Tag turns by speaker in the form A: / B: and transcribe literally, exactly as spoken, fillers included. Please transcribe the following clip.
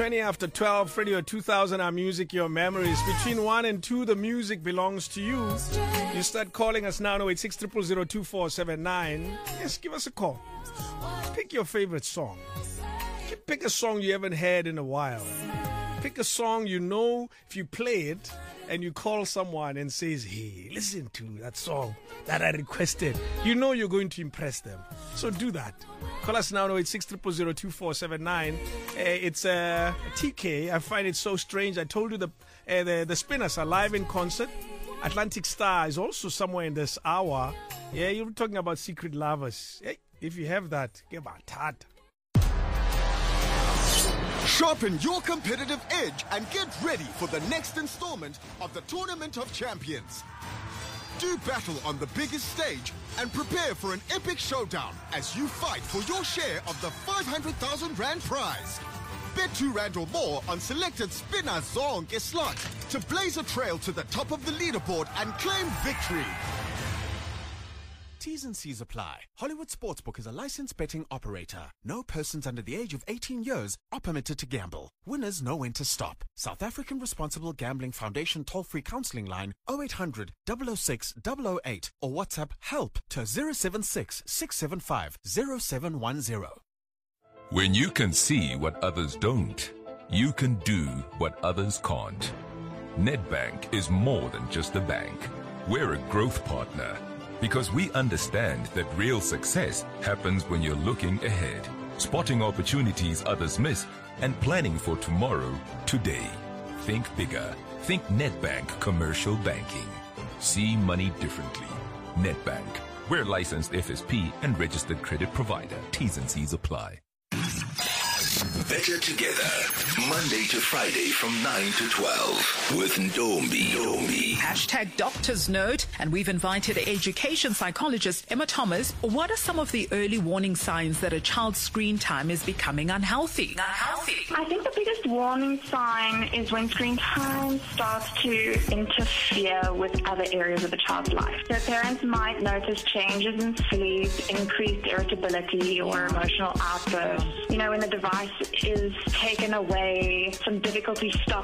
A: twenty after twelve, Radio two thousand, our music, your memories. Between one and two, the music belongs to you. You start calling us now, oh eight six, zero zero zero, two four seven nine. Yes, give us a call. Pick your favorite song. Pick a song you haven't heard in a while. Pick a song you know if you play it and you call someone and says, hey, listen to that song that I requested. You know you're going to impress them. So do that. Call us now, oh eight six, zero zero zero, two four seven nine. Uh, it's uh, T K. I find it so strange. I told you the, uh, the, the Spinners are live in concert. Atlantic Star is also somewhere in this hour. Yeah, you're talking about Secret Lovers. Hey, if you have that, give a tat.
B: Sharpen your competitive edge and get ready for the next installment of the Tournament of Champions. Do battle on the biggest stage and prepare for an epic showdown as you fight for your share of the five hundred thousand rand prize. Bet two rand or more on selected Spinner Zonke slot to blaze a trail to the top of the leaderboard and claim victory.
C: T's and C's apply. Hollywood Sportsbook is a licensed betting operator. No persons under the age of eighteen years are permitted to gamble. Winners know when to stop. South African Responsible Gambling Foundation toll-free counseling line oh eight hundred, double oh six, double oh eight or WhatsApp HELP to zero seven six, six seven five, zero seven one zero.
D: When you can see what others don't, you can do what others can't. Nedbank is more than just a bank. We're a growth partner. Because we understand that real success happens when you're looking ahead, spotting opportunities others miss, and planning for tomorrow, today. Think bigger. Think Nedbank Commercial Banking. See money differently. Nedbank. We're licensed F S P and registered credit provider. T's and C's apply.
E: Better Together, Monday to Friday from nine to twelve with Ndombi. Ndombi.
F: Hashtag doctor's note, and we've invited education psychologist Emma Thomas. What are some of the early warning signs that a child's screen time is becoming unhealthy? Unhealthy.
G: I think the biggest warning sign is when screen time starts to interfere with other areas of the child's life. So parents might notice changes in sleep, increased irritability or emotional outbursts. You know, when the device is taken away, some difficulty stopping